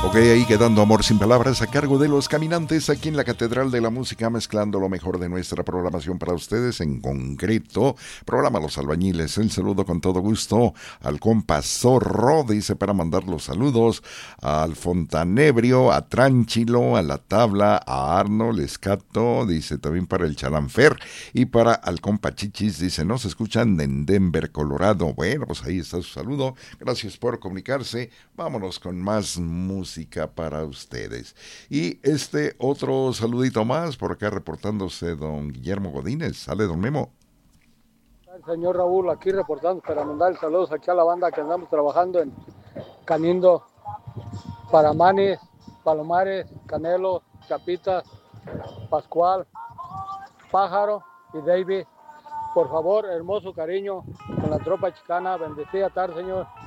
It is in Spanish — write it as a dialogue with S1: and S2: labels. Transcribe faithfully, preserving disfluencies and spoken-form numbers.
S1: Ok, ahí quedando Amor sin Palabras a cargo de Los Caminantes aquí en la Catedral de la Música, mezclando lo mejor de nuestra programación para ustedes, en concreto, programa Los Albañiles. El saludo con todo gusto al compa Zorro, dice, para mandar los saludos al Fontanebrio, a Tránchilo, a La Tabla, a Arnold, Escato, dice también para el Chalanfer y para al compa Chichis, dice, nos escuchan en Denver, Colorado. Bueno, pues ahí está su saludo, gracias por comunicarse. Vámonos con más música para ustedes. Y este otro saludito más, por acá reportándose don Guillermo Godínez. Sale don Memo.
S2: El señor Raúl aquí reportando para mandar saludos aquí a la banda que andamos trabajando en Canindo, Paramanes, Palomares, Canelo, Chapitas, Pascual, Pájaro y David. Por favor, hermoso cariño con la tropa chicana. Bendecida tarde, señor.